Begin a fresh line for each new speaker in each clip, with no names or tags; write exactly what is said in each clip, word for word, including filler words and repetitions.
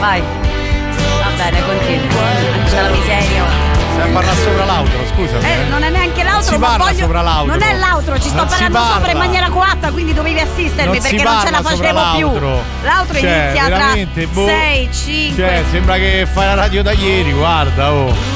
vai. Va bene, continua. C'è la miseria.
Stai a parlare sopra l'altro, scusa.
Eh, non è neanche l'altro,
non
ma
si parla
voglio...
sopra l'altro.
Non è l'altro, ci sto
non
parlando sopra in maniera coatta, quindi dovevi assistermi
non
perché non ce la facevo più. L'altro
cioè,
inizia tra
boh,
sei, cinque.
Cioè, sembra che fai la radio da ieri, guarda, oh.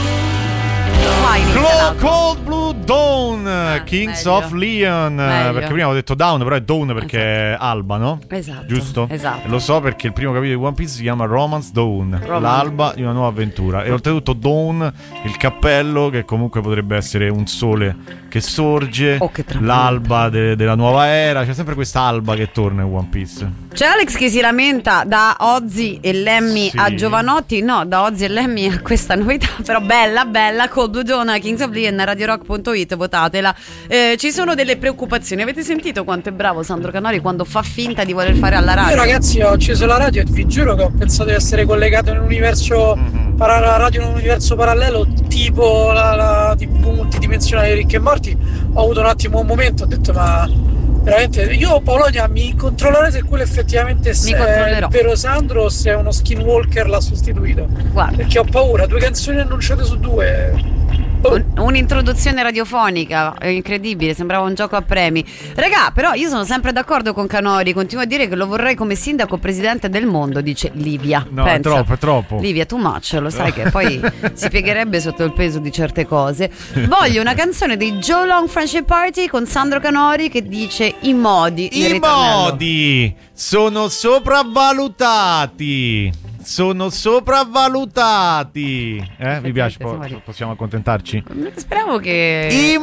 Clo- Cold Blue Dawn, ah, Kings meglio. of Leon. Meglio. Perché prima ho detto Dawn, però è Dawn perché esatto. è alba, no?
Esatto.
Giusto?
Esatto.
E lo so perché il primo capitolo di One Piece si chiama Romance Dawn, Romance. L'alba di una nuova avventura. E oltretutto Dawn, il cappello, che comunque potrebbe essere un sole che sorge,
oh, che
l'alba de- della nuova era. C'è sempre questa alba che torna in One Piece.
C'è Alex che si lamenta da Ozzy e Lemmy
sì.
a Giovanotti. No, da Ozzy e Lemmy a questa novità. Però bella, bella. Cold Blue Dawn, Kings of Leon, radio rock punto it, votatela. Eh, ci sono delle preoccupazioni. Avete sentito quanto è bravo Sandro Canori quando fa finta di voler fare alla radio?
Io ragazzi ho acceso la radio e vi giuro che ho pensato di essere collegato in un universo mm-hmm. para- la radio in un universo parallelo, tipo la, la T V multidimensionale di Ricchi e Morti. Ho avuto un attimo un momento, ho detto ma veramente io Paolonia mi controllerò se quello effettivamente se è il vero Sandro o se è uno skinwalker l'ha sostituito.
Guarda.
Perché ho paura, due canzoni annunciate su due.
Un, un'introduzione radiofonica incredibile, sembrava un gioco a premi. Regà, però io sono sempre d'accordo con Canori, continuo a dire che lo vorrei come sindaco presidente del mondo, dice Livia.
No,
pensa.
è troppo, è troppo.
Livia, too much, lo sai che poi si piegherebbe sotto il peso di certe cose. Voglio una canzone dei Joe Long Friendship Party con Sandro Canori che dice i modi.
I modi sono sopravvalutati. Sono sopravvalutati. Eh, mi piace, po- possiamo accontentarci.
Speriamo che
i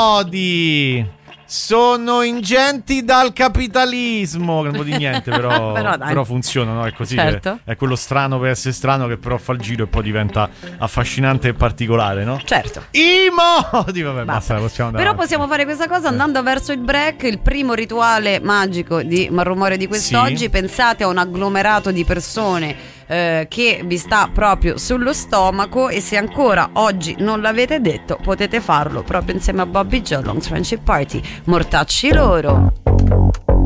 modi sono ingenti dal capitalismo. Che non vuol dire niente, però, però, però funziona, no? È così, certo. Che è quello strano per essere strano che però fa il giro e poi diventa affascinante e particolare, no?
Certo.
I modi. Vabbè, basta, basta possiamo andare.
Però possiamo fare questa cosa andando verso il break. Il primo rituale magico di Malrumore di quest'oggi. Sì. Pensate a un agglomerato di persone Eh, che vi sta proprio sullo stomaco e se ancora oggi non l'avete detto potete farlo proprio insieme a Bobby Joe Long Friendship Party. Mortacci loro.